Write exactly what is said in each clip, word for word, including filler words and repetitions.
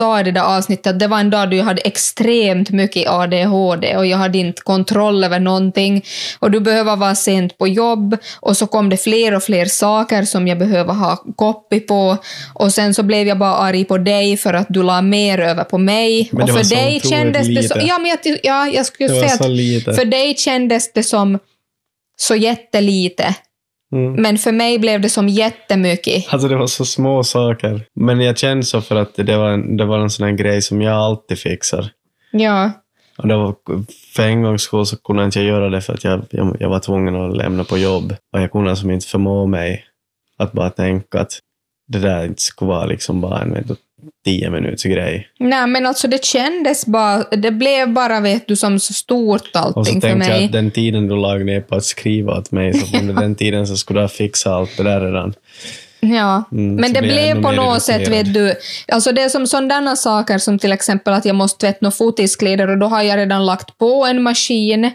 sa i det där avsnittet att det var en dag då jag hade extremt mycket A D H D och jag hade inte kontroll över någonting och du behöver vara sent på jobb och så kom det fler och fler saker som jag behöver ha copy på och sen så blev jag bara arg på dig för att du la mer över på mig och för dig kändes det så, ja, men jag, ja, jag skulle säga att för dig kändes det som så jättelite. Mm. Men för mig blev det som jättemycket. Alltså det var så små saker. Men jag kände så för att det var en, det var en sån här grej som jag alltid fixar. Ja. Och det var, för en gångs skull så kunde jag inte göra det för att jag, jag, jag var tvungen att lämna på jobb. Och jag kunde alltså inte förmå mig att bara tänka att det där inte skulle vara liksom bara en vet du, tio minuters grej. Nej, men alltså det kändes bara, det blev bara vet du som så stort allting för mig. Och så tänkte jag att den tiden du lagde ner på att skriva åt mig så under den tiden så skulle jag fixa allt det där redan. Ja, mm, men det blev på något sätt, vet du, alltså det är som sådana saker som till exempel att jag måste tvätta några fotiskläder och då har jag redan lagt på en maskin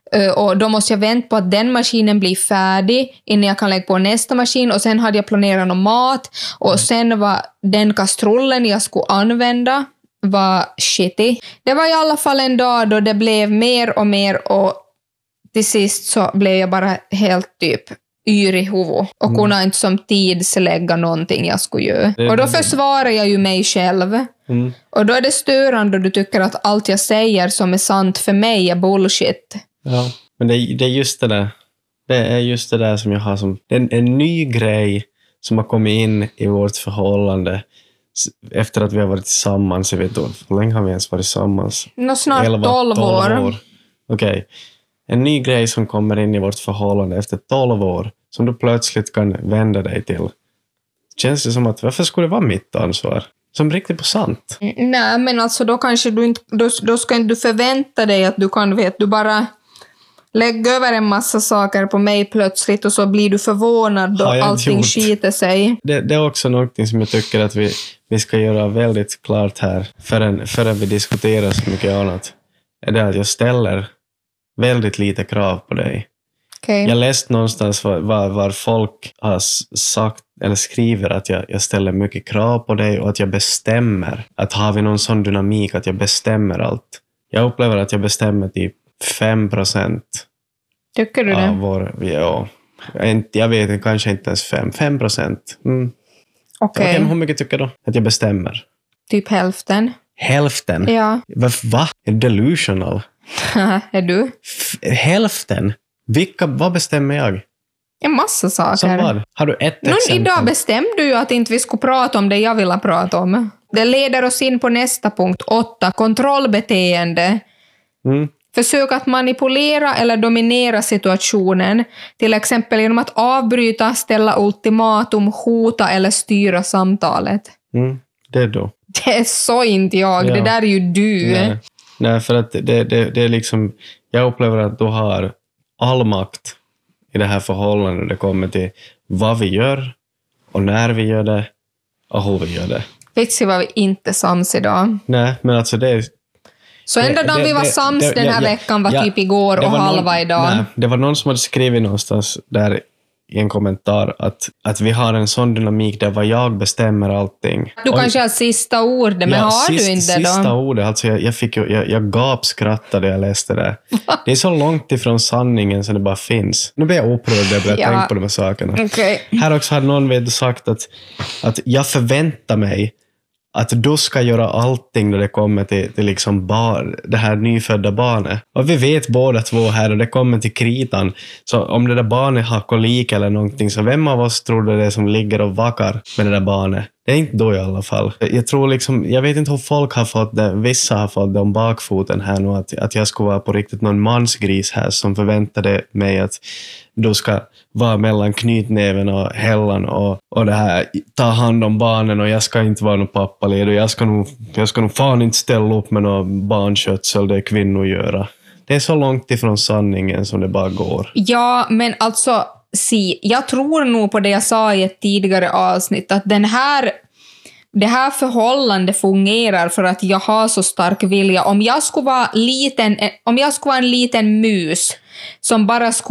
och då måste jag vänta på att den maskinen blir färdig innan jag kan lägga på nästa maskin och sen hade jag planerat någon mat och sen var den kastrullen jag skulle använda var shitty. Det var i alla fall en dag då det blev mer och mer och till sist så blev jag bara helt typ yr i huvudet och kunde mm. inte som tidslägga någonting jag skulle göra. Det, och då försvarar jag ju mig själv. Mm. Och då är det störande då du tycker att allt jag säger som är sant för mig är bullshit. Ja, men det, det är just det där. Det är just det där som jag har som en, en ny grej som har kommit in i vårt förhållande efter att vi har varit tillsammans. Jag vet då, hur länge har vi ens varit tillsammans? Nå, snart tolv år. år. Okej. Okay. En ny grej som kommer in i vårt förhållande efter tolv år som du plötsligt kan vända dig till. Känns det som att varför skulle det vara mitt ansvar? Som riktigt på sant. Nej, men alltså då kanske du inte, då, då ska inte du förvänta dig att du kan, vet du, bara lägga över en massa saker på mig plötsligt och så blir du förvånad då allting skiter sig. Det, det är också något som jag tycker att vi, vi ska göra väldigt klart här förrän, förrän vi diskuterar så mycket annat. Är det att jag ställer väldigt lite krav på dig. Okay. Jag läste någonstans var, var, var folk har sagt eller skriver att jag, jag ställer mycket krav på dig och att jag bestämmer. Att har vi någon sån dynamik att jag bestämmer allt. Jag upplever att jag bestämmer typ fem procent. Tycker du det? Vår, ja, jag vet inte, kanske inte ens fem. fem procent. Mm. Okej. Okay. Okay, hur mycket tycker du att jag bestämmer? Typ hälften. Hälften? Ja. Va? Va? Är du delusional? Är du? F- hälften? Vilka, vad bestämmer jag? En massa saker. Som vad? Har du ett Någon exempel? Idag bestämde du ju att inte vi skulle prata om det jag ville prata om. Det leder oss in på nästa punkt, åtta. Kontrollbeteende. Mm. Försök att manipulera eller dominera situationen. Till exempel genom att avbryta, ställa ultimatum, hota eller styra samtalet. Mm. Det är då. Det är så inte jag. Ja. Det där är ju du. Nej, Nej för att det, det, det är liksom... Jag upplever att du har all makt i det här förhållandet. Det kommer till vad vi gör och när vi gör det och hur vi gör det. Vet du vad vi inte sams idag? Nej, men alltså det är... Så enda dagen vi var det, sams det, den här ja, veckan var ja, typ igår och halva någon, idag. Nej, det var någon som hade skrivit någonstans där i en kommentar att, att vi har en sån dynamik där vad jag bestämmer allting. Du och, kanske har sista ordet, men ja, har sist, du inte då? Sista ordet, alltså jag, jag, fick, jag, jag gapskrattade när jag läste det. Det är så långt ifrån sanningen som det bara finns. Nu blir jag upprörd när jag börjar ja. tänka på de här sakerna. Okay. Här också hade någon vet sagt att, att jag förväntar mig att du ska göra allting när det kommer till, till liksom bar, det här nyfödda barnet. Och vi vet båda två här och det kommer till kritan. Så om det där barnet har kolik eller någonting, så vem av oss tror det är som ligger och vakar med det där barnet? Det är inte då i alla fall. Jag tror liksom, jag vet inte hur folk har fått det, vissa har fått det om bakfoten här nu, att, att jag skulle vara på riktigt någon mansgris här som förväntade mig att du ska vara mellan knytnäven och hällan och, och det här, ta hand om barnen och jag ska inte vara någon pappaled och jag ska nog, jag ska nog fan inte ställa upp med någon barnskötsel, det är kvinnor göra. Det är så långt ifrån sanningen som det bara går. Ja, men alltså si, jag tror nog på det jag sa i ett tidigare avsnitt att den här det här förhållandet fungerar för att jag har så stark vilja. Om jag skulle vara liten, om jag skulle vara en liten mus som bara skulle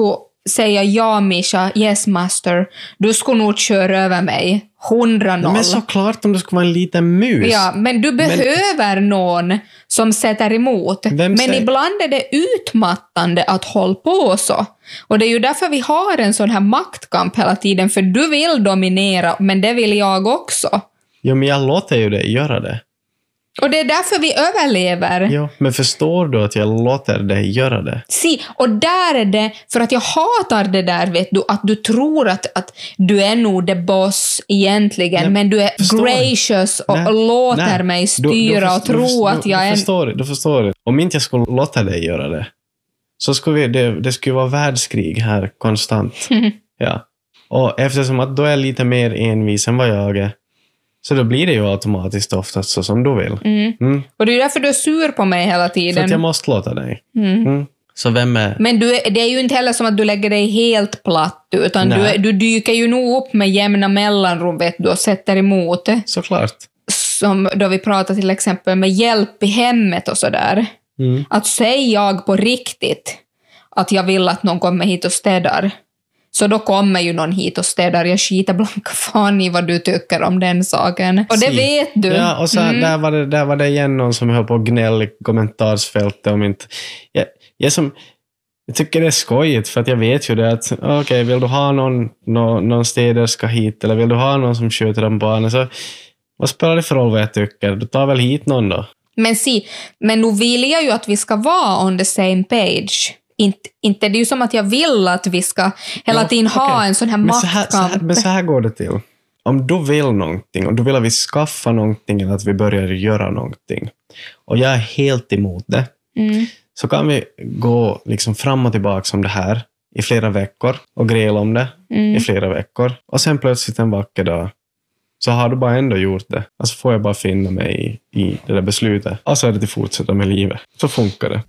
säga ja Misha, yes master, du skulle nog köra över mig, hundra noll. Men såklart om du skulle vara en liten mus. Ja, men du behöver men... någon som sätter emot. Vem men säger... ibland är det utmattande att hålla på så. Och det är ju därför vi har en sån här maktkamp hela tiden, för du vill dominera, men det vill jag också. Ja, men jag låter ju dig göra det. Och det är därför vi överlever. Ja, men förstår du att jag låter dig göra det? Si, och där är det, för att jag hatar det där, vet du, att du tror att, att du är nog the boss egentligen, nej, men du är gracious och, och låter nej, mig styra du, du förstår, och tro du, att jag du är... Förstår, du förstår. Om inte jag skulle låta dig göra det, så skulle vi, det, det skulle vara världskrig här konstant. Ja. Och eftersom att då är jag lite mer envis än vad jag är, så då blir det ju automatiskt oftast så som du vill. Mm. Mm. Och det är därför du är sur på mig hela tiden. För att jag måste låta dig. Mm. Mm. Så vem är... Men du, det är ju inte heller som att du lägger dig helt platt, utan du, du dyker ju nog upp med jämna mellanrum, vet du, och sätter emot. Såklart. Som då vi pratar till exempel med hjälp i hemmet och sådär. Mm. Att säga jag på riktigt att jag vill att någon kommer hit och städar, så då kommer ju någon hit och städar. Jag skiter blanka fan i vad du tycker om den saken. Och det vet du. Ja, och så mm. där, var det, där var det igen någon som höll på att gnälla i kommentarsfältet om inte... Jag, jag, som, jag tycker det är skojigt, för att jag vet ju det att okej, okay, vill du ha någon, någon, någon städerska hit, eller vill du ha någon som sköter den barnen, så vad spelar det för roll vad jag tycker? Du tar väl hit någon då? Men si, men nu vill jag ju att vi ska vara on the same page. Inte, inte det är ju som att jag vill att vi ska hela ja, tiden ha okay. en sån här men maktkamp. Så här, så här, men så här går det till. Om du vill någonting, om du vill att vi skaffar någonting eller att vi börjar göra någonting, och jag är helt emot det, mm. så kan vi gå liksom fram och tillbaka som det här i flera veckor och gräla om det mm. i flera veckor. Och sen plötsligt en vacker dag så har du bara ändå gjort det. Alltså får jag bara finna mig i, i det där beslutet. Och så är det till fortsätta med livet. Så funkar det.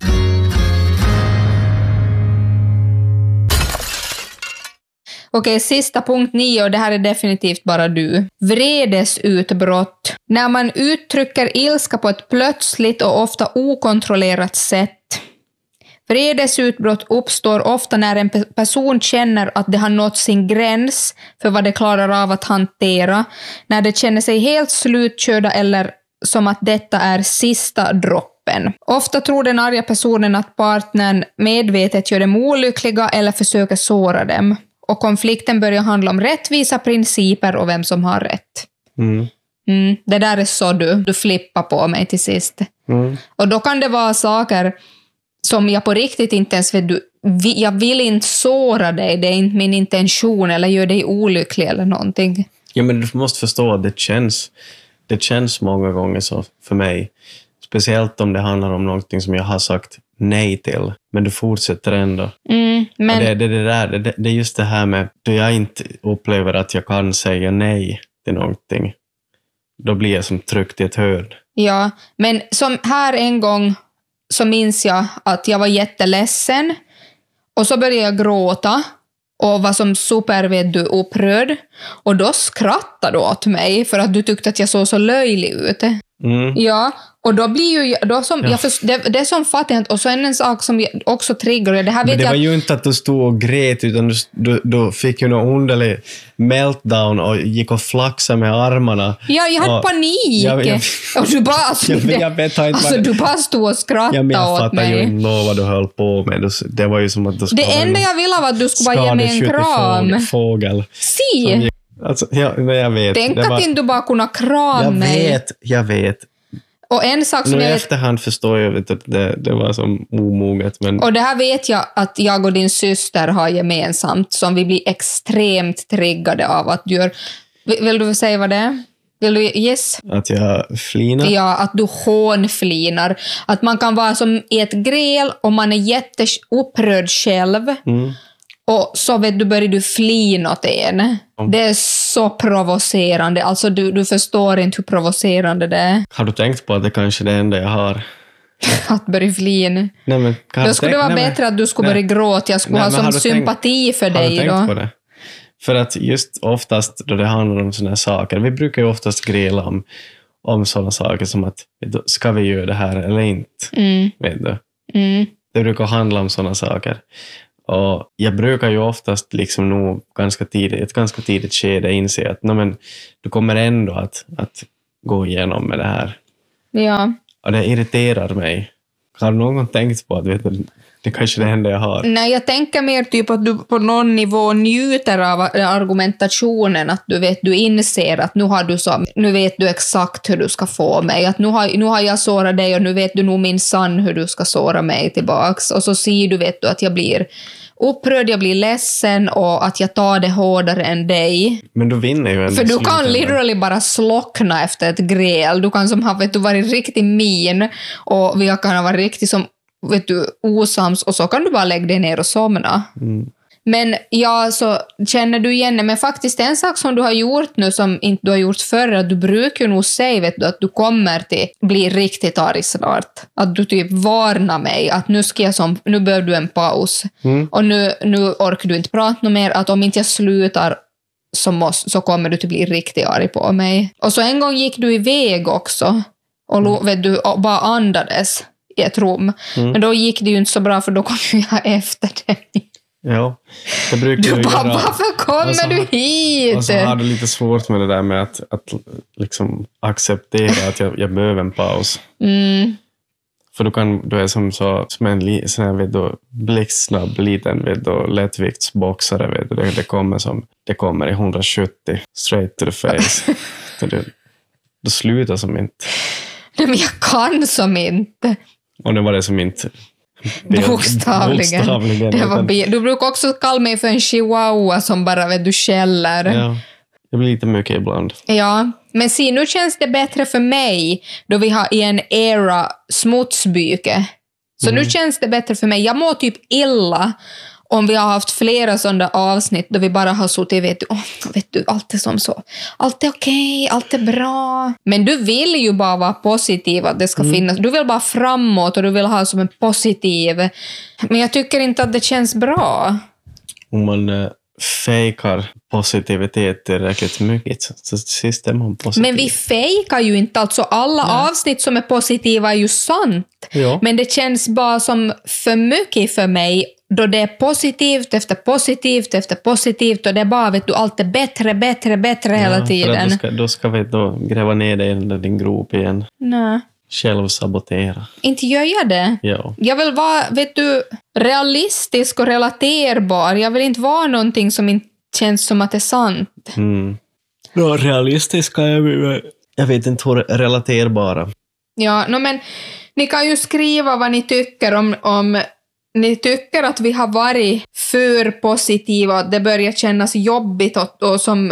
Okej, sista punkt nio, och det här är definitivt bara du. Vredesutbrott. När man uttrycker ilska på ett plötsligt och ofta okontrollerat sätt. Vredesutbrott uppstår ofta när en person känner att det har nått sin gräns för vad det klarar av att hantera, när det känner sig helt slutkörda eller som att detta är sista droppen. Ofta tror den arga personen att partnern medvetet gör dem olyckliga eller försöker såra dem. Och konflikten börjar handla om rättvisa principer och vem som har rätt. Mm. Mm, det där är så du. Du flippar på mig till sist. Mm. Och då kan det vara saker som jag på riktigt inte ens vet. Du, jag vill inte såra dig. Det är inte min intention eller gör dig olycklig eller någonting. Ja, men du måste förstå att det känns, det känns många gånger så för mig. Speciellt om det handlar om någonting som jag har sagt nej till. Men du fortsätter ändå. Mm, men... det, det, det, där, det, det är just det här med då jag inte upplever att jag kan säga nej till någonting. Då blir jag som tryckt i ett hörn. Ja, men som här en gång så minns jag att jag var jätteledsen. Och så började jag gråta. Och var som super, vet du, upprörd. Och då skrattade du åt mig för att du tyckte att jag såg så löjlig ut. Mm. Ja, och då blir ju då som, ja. jag för, det, det är som fattigt. Och så en sak som också triggar det här. Men vet det jag var att, ju inte att du stod och grät, utan du, du, du fick ju någon underlig meltdown och gick och flaxade med armarna. Ja, jag hade och, panik. Jag, jag, och du bara, alltså, jag, jag vet, alltså du bara stod och skrattade ja, men jag åt mig. Jag fattar ju inte vad du höll på med. Det var ju som att du skulle det enda jag ville var att du skulle bara ge mig en kram. Fågel. Si! Alltså, ja, men jag vet. Tänk att inte du bara kunna krama jag mig. Jag vet, jag vet. Och en sak som nu jag i efterhand förstår jag vet att det, det var som omoget. Men... Och det här vet jag att jag och din syster har gemensamt, som vi blir extremt triggade av att du gör. Vill du säga vad det är? Vill du yes? Att jag flinar? Ja, att du hånflinar. Att man kan vara som i ett gräl och man är jätteupprörd själv. Mm. Och så vet du, börjar du flina åt en. Mm. Det är så provocerande. Alltså du, du förstår inte hur provocerande det är. Har du tänkt på att det kanske är det enda jag har? Att börja flina. Nej, men, då skulle det vara nej, bättre att du skulle nej. börja gråta. Jag skulle nej, ha som sympati tänkt, för dig. Har du tänkt då? På det? För att just oftast då det handlar om såna här saker. Vi brukar ju oftast gräla om, om sådana saker som att ska vi göra det här eller inte? Mm. Vet du? Mm. Det brukar handla om sådana saker. Och jag brukar ju oftast liksom nog ganska tidigt, ett ganska tidigt skede inse att no, men, du kommer ändå att, att gå igenom med det här. Ja. Och det irriterar mig. Har någon tänkt på att vet du, det kanske är det enda jag har? Nej, jag tänker mer typ att du på någon nivå njuter av argumentationen, att du vet, du inser att nu har du så, nu vet du exakt hur du ska få mig, att nu har, nu har jag sårat dig och nu vet du nog min sann hur du ska såra mig tillbaks, och så ser du, vet du, att jag blir upprörd, jag blir ledsen och att jag tar det hårdare än dig. Men du vinner ju ändå. För du kan literally bara slockna efter ett gräl. Du kan som ha, vet du, varit riktigt min och vi kan ha varit riktigt som, vet du, osams, och så kan du bara lägga dig ner och somna. Mm. Men ja, så känner du igen det. Men faktiskt en sak som du har gjort nu som inte du har gjort förr, att du brukar ju nog säga, vet du, att du kommer till bli riktigt arg snart. Att du typ varnar mig att nu ska jag som, nu behöver du en paus. Mm. Och nu, nu orkar du inte prata något mer, att om inte jag slutar så, måste, så kommer du till bli riktigt arg på mig. Och så en gång gick du iväg också och mm. vet du, och bara andades i ett rum. Mm. Men då gick det ju inte så bra, för då kom jag efter dig. Ja, det brukar du ju bara, göra. Varför kommer alltså, du hit? Och så har du lite svårt med det där med att, att liksom acceptera att jag, jag behöver en paus. Mm. För du, kan, du är som, så, som en li, sån här, vet du, blixtsnabb liten vet du, lättviktsboxare. Vet du, det, det, kommer som, det kommer i hundrasjuttio straight to the face. Så det, du slutar som inte. Nej, men jag kan som inte. Och det var det som inte... Bokstavligen. Bokstavligen. Det var be- du brukar också kalla mig för en chihuahua som bara, vet du, skäller. Ja, det blir lite mycket ibland. Ja, men se, nu känns det bättre för mig då vi har i en era smutsbyke. Så mm. nu känns det bättre för mig. Jag mår typ illa om vi har haft flera sådana avsnitt då vi bara har suttit, vet du, oh, vet du, allt är som så. Allt är okej, okay, allt är bra. Men du vill ju bara vara positiv, att det ska mm. finnas. Du vill bara framåt och du vill ha som en positiv. Men jag tycker inte att det känns bra. Om man äh, fejkar positivitet tillräckligt mycket så sist är man positiv. Men vi fejkar ju inte, alltså alla Nej. avsnitt som är positiva är ju sant. Ja. Men det känns bara som för mycket för mig då det är positivt efter positivt efter positivt och det är bara, vet du, allt är bättre, bättre, bättre ja, hela tiden. Då ska, då ska vi då gräva ner dig i din grop igen. Nej. Självsabotera. Inte gör jag det. Ja. Jag vill vara, vet du, realistisk och relaterbar. Jag vill inte vara någonting som inte känns som att det är sant. Mm. Ja, realistiska är vi. Jag vet inte hur relaterbara. Ja, no, men ni kan ju skriva vad ni tycker om, om ni tycker att vi har varit för positiva, det börjar kännas jobbigt och, och som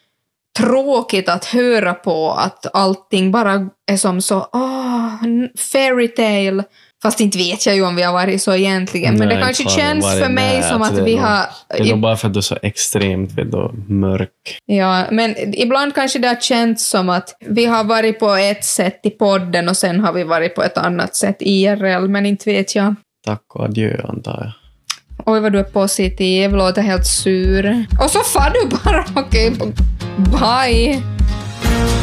tråkigt att höra på att allting bara är som så oh, fairy tale. Fast inte vet jag ju om vi har varit så egentligen. Men Nej, det kanske känns för mig som att vi nog, har... Det är nog bara för att du är så extremt vet du, mörk. Ja, men ibland kanske det har känts som att vi har varit på ett sätt i podden och sen har vi varit på ett annat sätt i I R L. Men inte vet jag. Tack och adjö antar jag. Oj vad du är positiv, låter helt sur. Och så far du bara, okej, okay, bye.